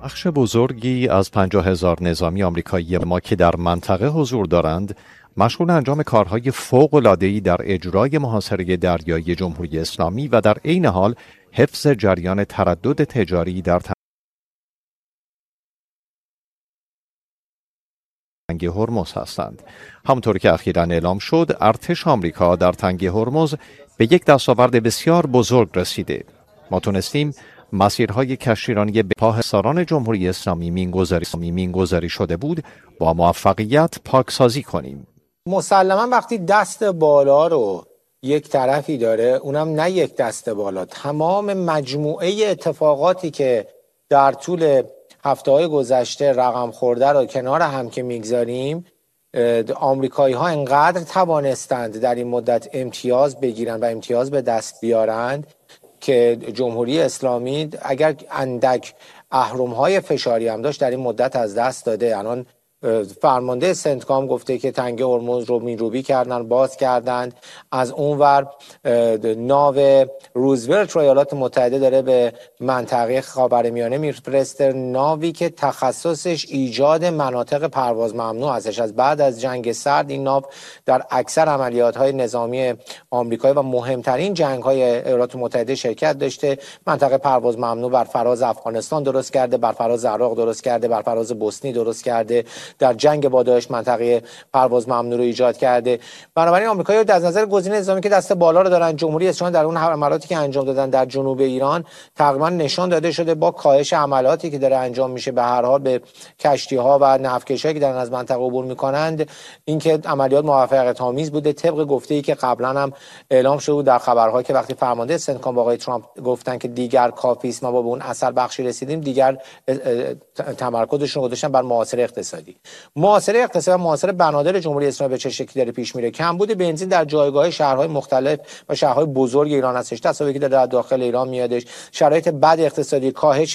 بخش بزرگی از 50,000 نظامی آمریکایی ما که در منطقه حضور دارند مشغول انجام کارهای فوق‌العاده‌ای در اجرای محاصره دریایی جمهوری اسلامی و در عین حال حفظ جریان تردد تجاری در تنگه هرمز هستند. همونطور که اخیراً اعلام شد، ارتش آمریکا در تنگه هرمز به یک دستاورد بسیار بزرگ رسیده. ما تونستیم مسیرهای کشتیرانی به پاه حصاران جمهوری اسلامی مینگذاری شده بود با موفقیت پاکسازی کنیم. مسلما وقتی دست بالا رو یک طرفی داره، اونم نه یک دست بالا، تمام مجموعه اتفاقاتی که در طول هفته‌های گذشته رقم خورده رو کنار هم که میگذاریم، آمریکایی ها انقدر توانستند در این مدت امتیاز بگیرند و امتیاز به دست بیارند که جمهوری اسلامی اگر اندک اهرم‌های فشاری هم داشت در این مدت از دست داده. الان فرمانده سنتکام گفته که تنگه هرمز رو میروبی کردن، باز کردند. از اونور ناو روزولت ایالات متحده داره به منطقه خاورمیانه میفرسته، ناوی که تخصصش ایجاد مناطق پرواز ممنوع هستش. از بعد از جنگ سرد این ناو در اکثر عملیات‌های نظامی آمریکایی و مهمترین جنگ‌های ایالات متحده شرکت داشته. منطقه پرواز ممنوع بر فراز افغانستان درست کرده، بر فراز عراق درست کرده، بر فراز بوسنی درست کرده، در جنگ با داعش منطقه پرواز ممنوع رو ایجاد کرده. بنابراین آمریکایی‌ها از نظر گزینه نظامی که دست بالا رو دارن، جمهوری اسلامی در اون حملاتی که انجام دادن در جنوب ایران تقریبا نشان داده شده با کاهش عملاتی که داره انجام میشه به هر حال به کشتی‌ها و نفتکشی‌هایی که دارن از منطقه عبور میکنند، اینکه عملیات موفقیت آمیز بوده. طبق گفته‌ای که قبلا هم اعلام شده بود در خبرها که وقتی فرمانده سنتکام با آقای ترامپ گفتن که دیگر کافی است، ما با اون اثر بخشی رسیدیم، دیگر تمرکزشون رو گذاشتن بر محاصره اقتصادی. محاصره اقتصادی و محاصره بنادر جمهوری اسلامی به چه شکلی داره پیش میره؟ کمبود بنزین در جایگاه شهرهای مختلف و شهرهای بزرگ ایران هستش، تصاویری که در داخل ایران میادش، شرایط بد اقتصادی، کاهش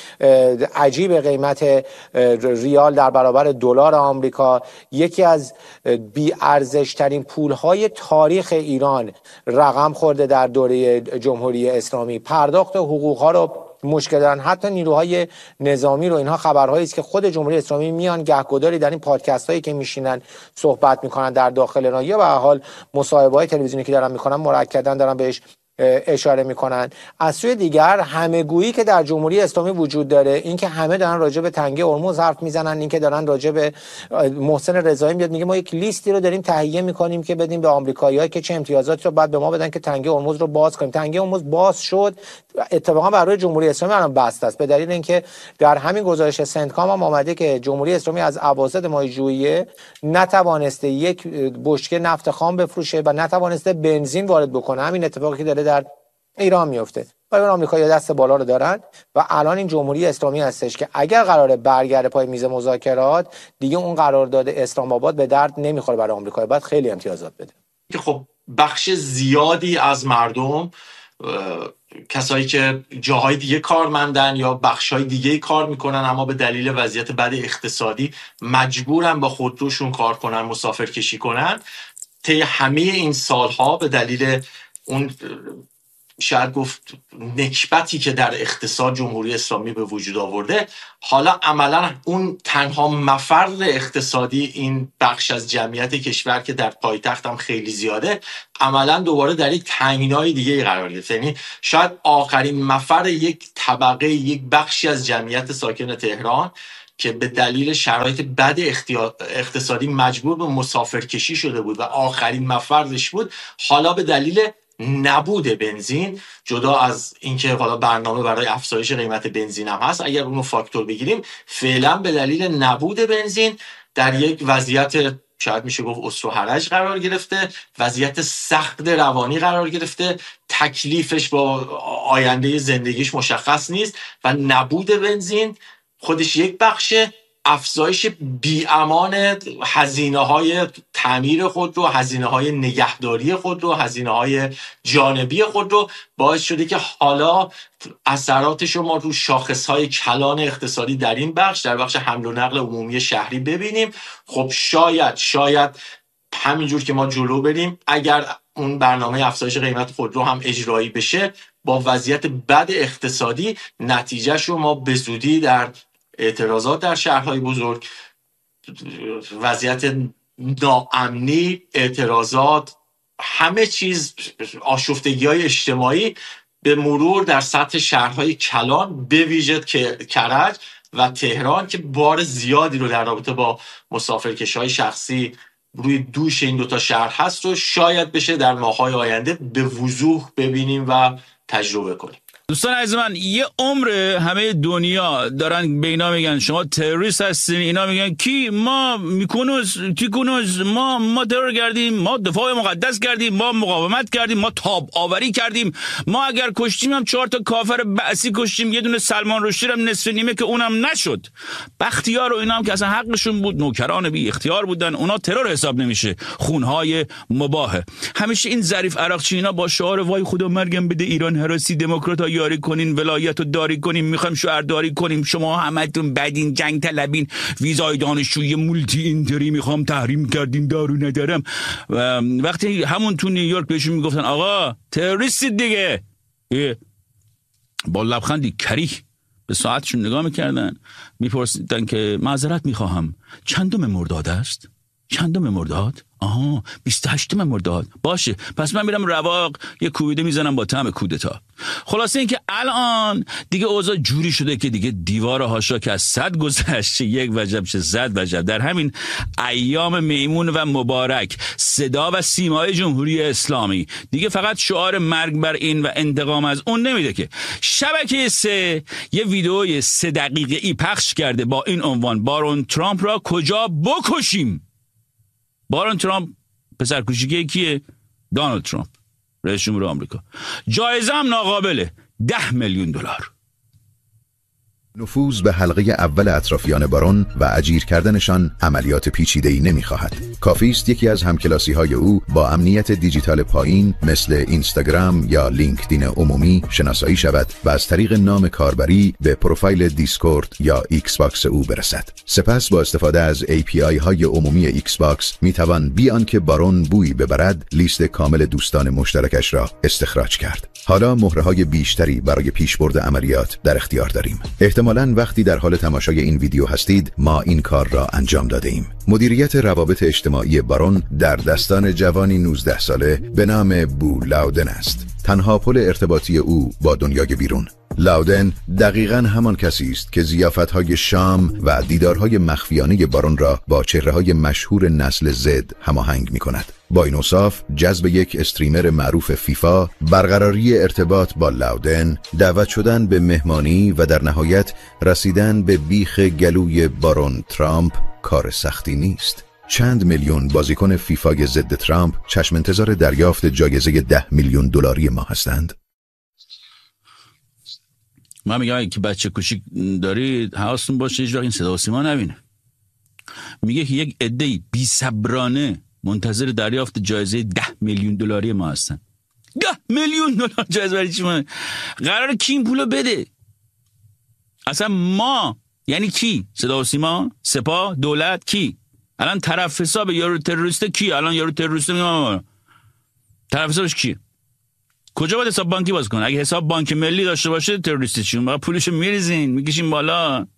عجیب قیمت ریال در برابر دلار آمریکا، یکی از بی ارزش ترین پولهای تاریخ ایران رقم خورده در دوره جمهوری اسلامی، پرداخت حقوق ها رو مشکل دارن، حتی نیروهای نظامی رو. اینها خبرهایی است که خود جمهوری اسلامی میان گهگداری در این پادکست هایی که میشینن صحبت میکنن در داخل ایران یا به هر حال مصاحبه های تلویزیونی که دارن میکنن مؤکداً دارن بهش اشاره میکنن. از سوی دیگر همه‌گویی که در جمهوری اسلامی وجود داره، این که همه دارن راجع به تنگه هرمز حرف میزنن، این که دارن راجع به محسن رضایی میاد میگه ما یک لیستی رو داریم تهیه میکنیم که بدیم به آمریکایی‌ها که چه امتیازاتی رو بعد به ما بدن که تنگه هرمز رو باز کنیم. تنگه هرمز باز شد، اتفاقا برای جمهوری اسلامی الان بسته است، به دلیل اینکه در همین گزارش سنتکام هم آمده که جمهوری اسلامی از اواسط ماه ژوئیه نتوانسته یک بشکه نفت خام بفروشه و نتوانسته بنزین وارد بکنه. همین اتفاقی که داره در ایران میفته. برای آمریکایی‌ها دست بالا رو دارن و الان این جمهوری اسلامی هستش که اگر قراره برگرده پای میز مذاکرات، دیگه اون قرارداد اسلام آباد به درد نمیخوره برای آمریکا، باید خیلی امتیازات بده. که خب بخش زیادی از مردم، کسایی که جاهای دیگه کارمندن یا بخشای دیگه کار میکنن اما به دلیل وضعیت بد اقتصادی مجبورن با خودروشون کار کنن، مسافر کشی کنن، طی همه این سالها به دلیل اون شاید گفت نکبتی که در اقتصاد جمهوری اسلامی به وجود آورده، حالا عملا اون تنها مفر اقتصادی این بخش از جمعیت کشور که در پایتخت هم خیلی زیاده، عملا دوباره در یک تنگنای دیگه قرار گرفت. یعنی شاید آخرین مفر یک طبقه، یک بخشی از جمعیت ساکن تهران که به دلیل شرایط بد اقتصادی مجبور به مسافرکشی شده بود و آخرین مفرش بود، حالا به دلیل نبود بنزین، جدا از اینکه حالا برنامه برای افزایش قیمت بنزین هم هست، اگر اونو فاکتور بگیریم، فعلا به دلیل نبود بنزین در یک وضعیت شاید میشه گفت اسر و حرج قرار گرفته، وضعیت سخت روانی قرار گرفته، تکلیفش با آینده زندگیش مشخص نیست و نبود بنزین خودش یک بخشه، افزایش بی‌امان هزینه‌های تعمیر خود رو، هزینه‌های نگهداری خود رو، هزینه‌های جانبی خود رو باعث شده که حالا اثراتش رو ما رو شاخص‌های کلان اقتصادی در این بخش، در بخش حمل و نقل عمومی شهری ببینیم. خب شاید همینجور که ما جلو بریم، اگر اون برنامه افزایش قیمت خودرو هم اجرایی بشه، با وضعیت بد اقتصادی نتیجهش رو ما به زودی در اعتراضات در شهرهای بزرگ، وضعیت ناامنی، اعتراضات، همه چیز، آشفتگی‌های اجتماعی به مرور در سطح شهرهای کلان، به ویژه کرج و تهران که بار زیادی رو در رابطه با مسافرکشی‌های شخصی روی دوش این دوتا شهر هست رو شاید بشه در ماه‌های آینده به وضوح ببینیم و تجربه کنیم. دوستان عزیز من، یه عمر همه دنیا دارن به اینا میگن شما تروریست هستین، اینا میگن کی؟ ما تیکونوز، ما ترور کردیم، ما دفاع مقدس کردیم، ما مقاومت کردیم، ما تاب آوری کردیم، ما اگر کشتیم هم 4 تا کافر بعثی کشتیم، یه دونه سلمان رشدی هم نصف نیمه که اونم نشد. بختیار و اینا هم که اصلا حقشون بود، نوکران بی اختیار بودن، اونا ترور حساب نمیشه، خونهای مباهه. همیشه این ظریف عراقچی اینا با شعار وای خدا مرگم بده ایران هراسی، دموکرات یاری کنین، ولایت رو داری کنین، میخوایم شهرداری کنیم، شما همتون بدین، جنگ طلبین، ویزای دانشجویی مولتی اینتری میخوام تحریم کردین، دارو ندارم. وقتی همون تو نیویورک بهشون میگفتن آقا تروریستید دیگه، با لبخندی کریه به ساعتشون نگاه میکردن، میپرسیدن که معذرت میخواهم چندم مرداد است؟ چندم مرداد؟ آها 28 مرداد. باشه پس من میرم رواق یه کوبیده میزنم با طعم کودتا. خلاصه این که الان دیگه اوضاع جوری شده که دیگه دیوار هاشا که از 100 گذشته 1 وجب شه 100 وجب. در همین ایام میمون و مبارک صدا و سیمای جمهوری اسلامی دیگه فقط شعار مرگ بر این و انتقام از اون نمیده که شبکه 3 یه ویدئوی 3 دقیقه‌ای پخش کرده با این عنوان بارون ترامپ را کجا بکشیم. بارون ترامپ پسر کوچیکه کیه؟ دونالد ترامپ رئیس جمهور آمریکا. جایزه هم ناقابله، $10 میلیون. نفوذ به حلقه اول اطرافیان بارون و اجیر کردنشان عملیات پیچیده‌ای نمی‌خواهد. کافی است یکی از همکلاسی‌های او با امنیت دیجیتال پایین مثل اینستاگرام یا لینکدین عمومی شناسایی شود و از طریق نام کاربری به پروفایل دیسکورد یا ایکس باکس او برسد. سپس با استفاده از API های عمومی ایکس باکس می‌توان بی آنکه بارون بویی ببرد لیست کامل دوستان مشترکش را استخراج کرد. حالا مهره‌های بیشتری برای پیشبرد عملیات در اختیار داریم. احتمالاً وقتی در حال تماشای این ویدیو هستید ما این کار را انجام داده ایم. مدیریت روابط اجتماعی بارون در دستان جوانی 19 ساله به نام بو لاودن است. تنها پل ارتباطی او با دنیای بیرون. لاودن دقیقاً همان کسی است که ضیافت‌های شام و دیدارهای مخفیانه بارون را با چهره‌های مشهور نسل زد هماهنگ می‌کند. با این اوصاف جذب یک استریمر معروف فیفا، برقراری ارتباط با لاودن، دعوت شدن به مهمانی و در نهایت رسیدن به بیخ گلوی بارون ترامپ کار سختی نیست. چند میلیون بازیکن فیفای ضد ترامپ چشم انتظار دریافت جایزه $10 میلیون ما هستند. من میگم اگه بچه کوچیک دارید حواستون باشه هیچ وقت این صدا و سیما نبینه. میگه که یک عده‌ای بی‌صبرانه منتظر دریافت جایزه $10 میلیون ما هستن. $10 میلیون جایزه برای چی؟ ما قراره کی این پولو بده؟ اصلا ما یعنی کی؟ صدا و سیما، سپاه، دولت، کی؟ الان طرف حساب یارو تروریست کی؟ الان یارو تروریست میگم طرف حسابش کی؟ کجا باید حساب بانکی باز کنه؟ اگه حساب بانک ملی داشته باشه تروریست چی؟ ما پولشو میریزین میکشین بالا.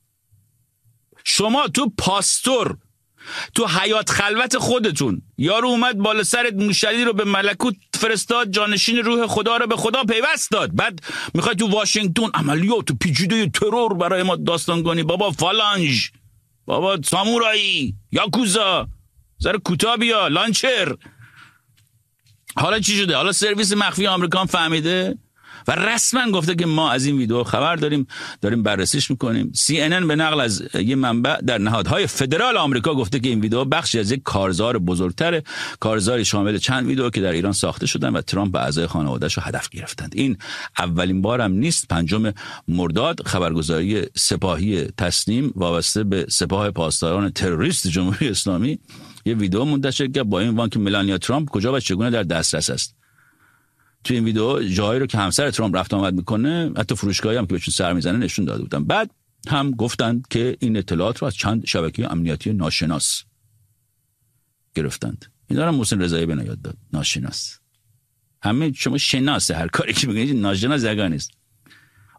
شما تو پاستور تو حیات خلوت خودتون یارو اومد بالا سرت موشلی رو به ملکوت فرستاد، جانشین روح خدا رو به خدا پیوست داد، بعد میخوای تو واشنگتن عملیات و پیچیده ترور برای ما داستان کنی؟ بابا فالانج، بابا سامورایی، یاکوزا، زره کوتاه بیا، لانچر. حالا چی شده؟ حالا سرویس مخفی آمریکا فهمیده و رسما گفته که ما از این ویدیو خبر داریم بررسیش میکنیم. CNN به نقل از یه منبع در نهادهای فدرال آمریکا گفته که این ویدیو بخشی از یک کارزار بزرگتره، کارزاری شامل چند ویدیو که در ایران ساخته شدن و ترامپ و اعضای خانواده‌اش رو هدف گرفتند. این اولین بار هم نیست. 5 مرداد خبرگزاری سپاهی تسنیم وابسته به سپاه پاسداران تروریست جمهوری اسلامی یه ویدیو منتشر کرد با این عنوان که ملانیا ترامپ کجا و چگونه در دسترس است. تو این ویدیو جایی رو که همسر ترامپ رفت آمد میکنه، حتی فروشگاهی هم که بهشون سر میزنه نشون داده بودن. بعد هم گفتند که این اطلاعات رو از چند شبکه امنیتی ناشناس گرفتند. اینا رو محسن رضایی بنا یاد داد. ناشناس همه شما شناسه، هر کاری که میگید ناشناس جگا نیست.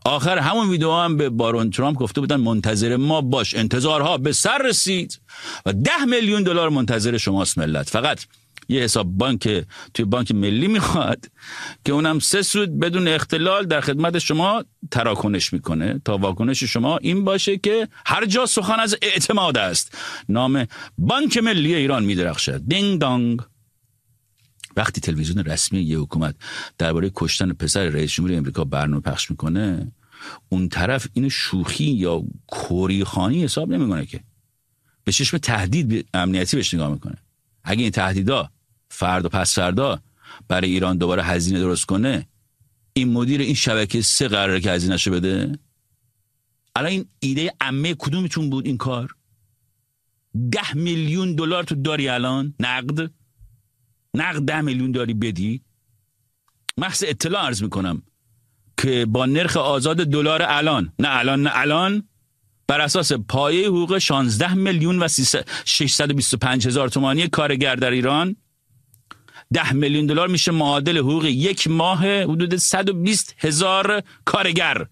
آخر همون ویدیو هم به بارون ترامپ گفته بودن منتظر ما باش، انتظارها به سر رسید و 10 میلیون دلار منتظر شماست ملت. فقط یه حساب بانک توی بانک ملی میخواد که اونم 3 سود بدون اختلال در خدمت شما تراکنش میکنه تا واکنش شما این باشه که هر جا سخن از اعتماد است نام بانک ملی ایران میدرخشد. دینگ دانگ. وقتی تلویزیون رسمی یه حکومت درباره کشتن پسر رئیس جمهور امریکا برنامه پخش میکنه، اون طرف اینو شوخی یا کوریخانی حساب نمیکنه که به چشم تهدید امنیتی بهش نگاه میکنه. اگه این تهدیدا فردا پس فردا برای ایران دوباره هزینه درست کنه، این مدیر این شبکه 3 قراره که هزینه‌شو بده. الان این ایده عمه کدومتون بود این کار؟ 10 میلیون دلار تو داری الان نقد 10 میلیون داری بدی. محض اطلاع عرض میکنم که با نرخ آزاد دلار الان بر اساس پایه حقوق 16 میلیون و 625 هزار تومانی کارگر در ایران 10 میلیون دلار میشه معادل حقوق یک ماه حدود 120 هزار کارگر.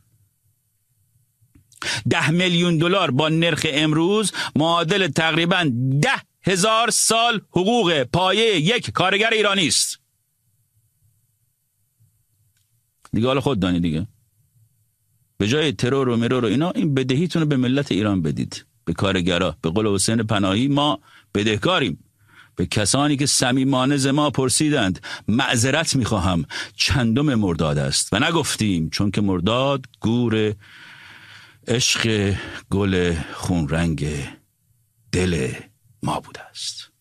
10 میلیون دلار با نرخ امروز معادل تقریباً 10,000 سال حقوق پایه یک کارگر ایرانی است. دیگه حالا خود دانی دیگه. به جای ترور و مرور و اینا این بدهیتون رو به ملت ایران بدید، به کارگرها. به قول حسین پناهی ما بدهکاریم به کسانی که صمیمانه ز ما پرسیدند معذرت میخواهم چندم مرداد است و نگفتیم چون که مرداد گور عشق گل خونرنگ دل ما بوده است.